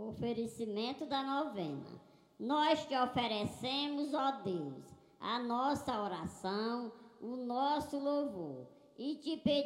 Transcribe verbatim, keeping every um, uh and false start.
Oferecimento da novena. Nós te oferecemos, ó Deus, a nossa oração, o nosso louvor, e te pedimos